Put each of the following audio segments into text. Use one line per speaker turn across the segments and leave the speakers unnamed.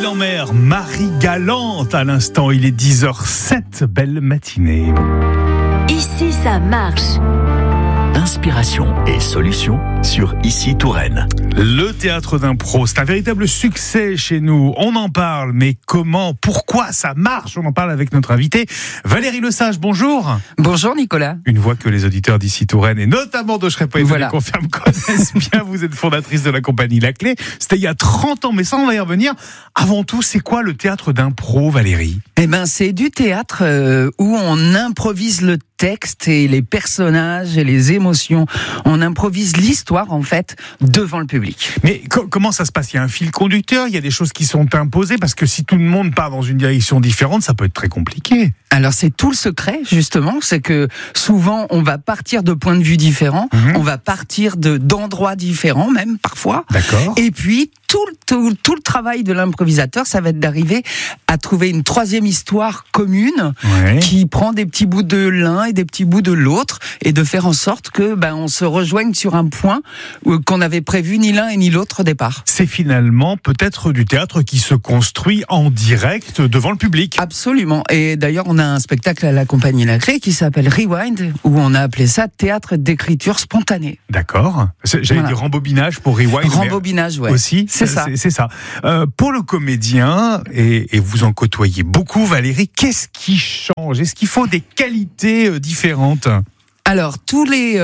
Île-en-Mer, Marie Galante à l'instant, il est 10h07, belle matinée.
Ici ça marche.
Inspiration et solutions sur Ici Touraine.
Le théâtre d'impro, c'est un véritable succès chez nous. On en parle, mais comment, pourquoi ça marche? On en parle avec notre invitée Valérie Lesage, bonjour.
Bonjour Nicolas.
Une voix que les auditeurs d'Ici Touraine et notamment de Je serais pas étonné confirme connaissent bien. Vous êtes fondatrice de la compagnie La Clé. C'était il y a 30 ans, mais ça on va y revenir. Avant tout, c'est quoi le théâtre d'impro, Valérie?
Eh ben, c'est du théâtre où on improvise le texte et les personnages et les émotions. On improvise l'histoire, en fait, devant le public.
Mais comment ça se passe? Il y a un fil conducteur, il y a des choses qui sont imposées, parce que si tout le monde part dans une direction différente, ça peut être très compliqué.
Alors, c'est tout le secret, justement, c'est que souvent, on va partir de points de vue différents, on va partir d'endroits différents, même, parfois.
D'accord.
Et puis, tout le travail de l'improvisateur, ça va être d'arriver à trouver une troisième histoire commune qui prend des petits bouts de l'un et des petits bouts de l'autre et de faire en sorte que on se rejoigne sur un point qu'on n'avait prévu ni l'un et ni l'autre au départ.
C'est finalement peut-être du théâtre qui se construit en direct devant le public.
Absolument. Et d'ailleurs, on a un spectacle à la compagnie La Clé qui s'appelle Rewind, où on a appelé ça théâtre d'écriture spontanée.
D'accord. J'allais dire rembobinage pour Rewind.
Rembobinage, ouais.
Aussi.
C'est ça.
C'est ça. Pour le comédien, et vous en côtoyez beaucoup, Valérie, qu'est-ce qui change? Est-ce qu'il faut des qualités différentes?
Alors, tous les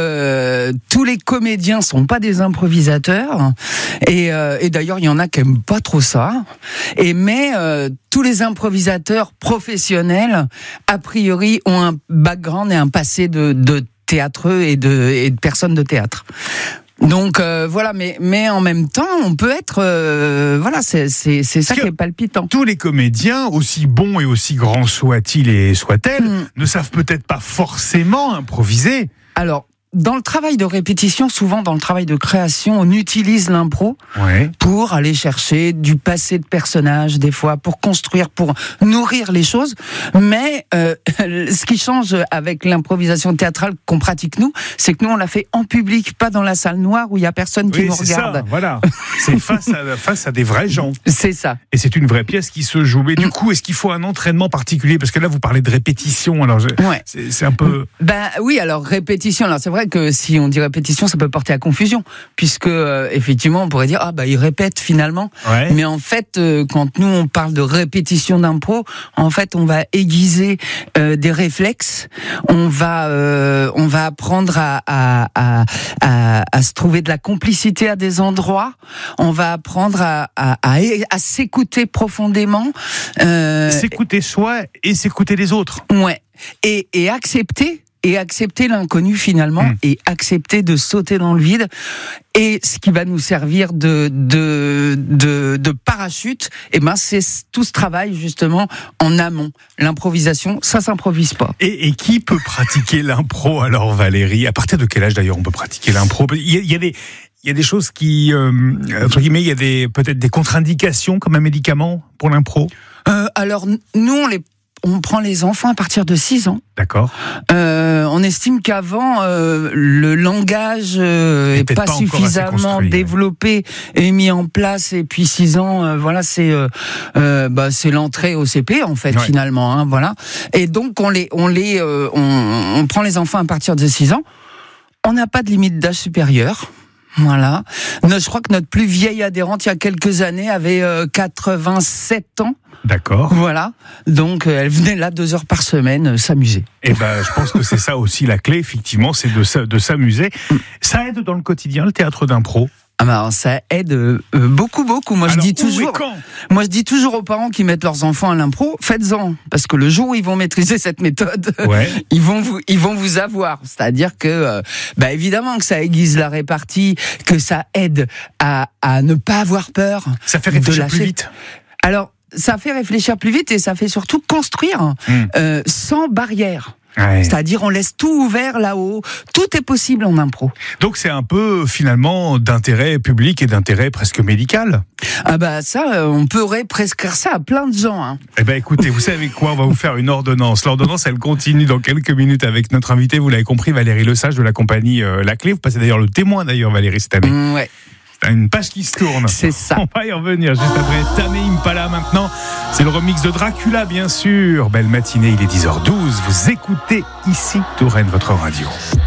comédiens sont pas des improvisateurs, et d'ailleurs il y en a qui aiment pas trop ça. Mais tous les improvisateurs professionnels, a priori, ont un background et un passé de théâtreux et de personnes de théâtre. Donc voilà, mais en même temps, on peut être c'est ça qui est palpitant.
Tous les comédiens, aussi bons et aussi grands soient-ils et soient-elles, ne savent peut-être pas forcément improviser.
Alors, dans le travail de répétition, souvent dans le travail de création, on utilise l'impro pour aller chercher du passé de personnages, des fois, pour construire, pour nourrir les choses. Mais ce qui change avec l'improvisation théâtrale qu'on pratique nous, c'est que nous, on l'a fait en public, pas dans la salle noire où il y a personne qui nous regarde.
Ça, voilà. C'est face à des vrais gens.
C'est ça.
Et c'est une vraie pièce qui se joue. Mais du coup, est-ce qu'il faut un entraînement particulier? Parce que là, vous parlez de répétition. Alors, c'est un peu...
Oui, alors répétition. Alors, c'est vrai que si on dit répétition, ça peut porter à confusion, puisque effectivement, on pourrait dire il répète finalement. Mais en fait, quand nous on parle de répétition d'impro, en fait, on va aiguiser des réflexes. On va apprendre à se trouver de la complicité à des endroits. On va apprendre à s'écouter profondément.
S'écouter soi et s'écouter les autres.
Ouais. Et accepter. Et accepter l'inconnu finalement, et accepter de sauter dans le vide. Et ce qui va nous servir de parachute, c'est tout ce travail justement en amont. L'improvisation, ça s'improvise pas.
Et qui peut pratiquer l'impro alors, Valérie? À partir de quel âge d'ailleurs on peut pratiquer l'impro? Il y a des choses qui, entre guillemets, il y a peut-être des contre-indications comme un médicament pour l'impro?
Alors nous on prend les enfants à partir de 6 ans.
D'accord.
On estime qu'avant, le langage est pas suffisamment développé et mis en place. Et puis 6 ans, c'est l'entrée au CP en fait finalement. Voilà. Et donc on prend les enfants à partir de 6 ans. On n'a pas de limite d'âge supérieur. Voilà. Je crois que notre plus vieille adhérente, il y a quelques années, avait 87 ans.
D'accord.
Voilà. Donc, elle venait là 2 heures par semaine s'amuser.
Et je pense que c'est ça aussi la clé, effectivement, c'est de s'amuser. Ça aide dans le quotidien, le théâtre d'impro?
Ça aide beaucoup. Moi, je dis toujours aux parents qui mettent leurs enfants à l'impro, faites-en, parce que le jour où ils vont maîtriser cette méthode, ils vont vous avoir. C'est-à-dire que, évidemment que ça aiguise la répartie, que ça aide à ne pas avoir peur.
Ça fait réfléchir plus vite.
Alors, ça fait réfléchir plus vite et ça fait surtout construire sans barrière. C'est-à-dire on laisse tout ouvert là-haut, tout est possible en impro.
Donc c'est un peu finalement d'intérêt public et d'intérêt presque médical.
Ça, on pourrait prescrire ça à plein de gens.
Écoutez, vous savez quoi, on va vous faire une ordonnance. L'ordonnance, elle continue dans quelques minutes avec notre invité, vous l'avez compris, Valérie Lesage de la compagnie La Clé. Vous passez d'ailleurs le témoin Valérie cette année. Une page qui se tourne.
C'est ça.
On va y revenir juste après Tame Impala maintenant. C'est le remix de Dracula, bien sûr. Belle matinée, il est 10h12. Vous écoutez ici Touraine, votre radio.